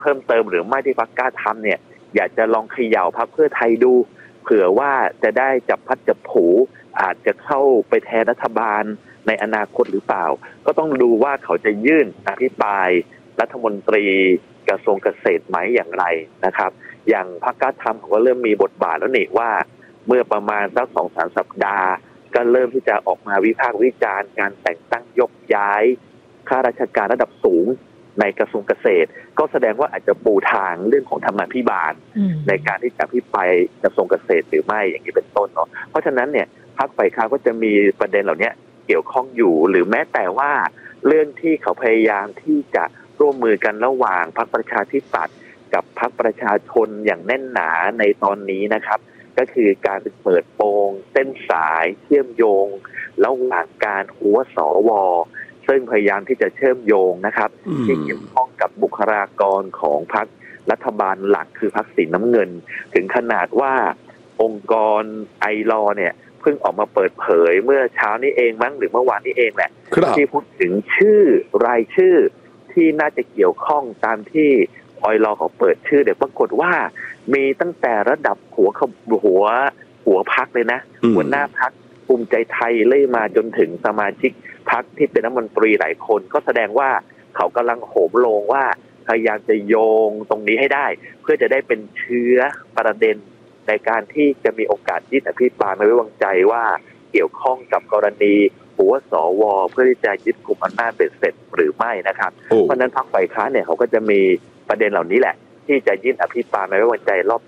เพิ่มเติมหรือไม่ที่พรรคกล้าทำเนี่ยอยากจะลองเขย่าพรรคเพื่อไทยดูเผื่อว่าจะได้จับพัดจับผูอาจจะเข้าไปแทนรัฐบาลในอนาคตหรือเปล่าก็ต้องดูว่าเขาจะยื่นอภิปรายรัฐมนตรีกระทรวงเกษตรไหมอย่างไรนะครับอย่างพรรคกล้าทำเขาก็เริ่มมีบทบาทแล้วนี่ว่าเมื่อประมาณสัก 2-3 สัปดาห์ก็เริ่มที่จะออกมาวิพากษ์วิจารณ์การแต่งตั้งยกย้ายข้าราชการระดับสูงในกระทรวงเกษตรก็แสดงว่าอาจจะปูทางเรื่องของธรรมาภิบาลในการที่จะอภิปรายกระทรวงเกษตรหรือไม่อย่างนี้เป็นต้นเนาะเพราะฉะนั้นเนี่ยพรรคฝ่ายค้านก็จะมีประเด็นเหล่านี้เกี่ยวข้องอยู่หรือแม้แต่ว่าเรื่องที่เขาพยายามที่จะร่วมมือกันระหว่างพรรคประชาธิปัตย์กับพรรคประชาชนอย่างแน่นหนาในตอนนี้นะครับก็คือการเปิดโปงเส้นสายเชื่อมโยงระหว่างการหัวสวซึ่งพยายามที่จะเชื่อมโยงนะครับที่เกี่ยวข้องกับบุคลากรของพรรครัฐบาลหลักคือพรรคสีน้ำเงินถึงขนาดว่าองค์กรไอลอเนี่ยเพิ่งออกมาเปิดเผยเมื่อเช้านี้เองมั้งหรือเมื่อวานนี้เองแหละที่พูดถึงรายชื่อที่น่าจะเกี่ยวข้องตามที่ไอลอเขาเปิดชื่อเดี๋ยวปรากฏว่ามีตั้งแต่ระดับหัวพรรคเลยนะหัวหน้าพรรคภูมิใจไทยเลื่อยมาจนถึงสมาชิกพรรคที่เป็นรัฐมนตรีหลายคนก็แสดงว่าเขากำลังโหมโรงว่าพยายามจะโยงตรงนี้ให้ได้เพื่อจะได้เป็นเชื้อประเด็นในการที่จะมีโอกาสยื่นอภิปรายไม่ไว้วางใจว่าเกี่ยวข้องกับกรณีหัวสวเพื่อที่จะยึดกลุ่มอำนาจเป็นเสร็จหรือไม่นะครับเพราะนั้นพรรคฝ่ายค้านเนี่ยเขาก็จะมีประเด็นเหล่านี้แหละที่จะยื่นอภิปรายไม่ไว้วางใจรอบ